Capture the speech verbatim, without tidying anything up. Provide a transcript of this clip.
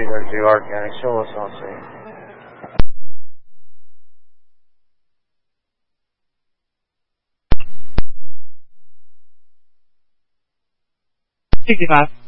three thirty two Organic, show us on scene. sixty-five.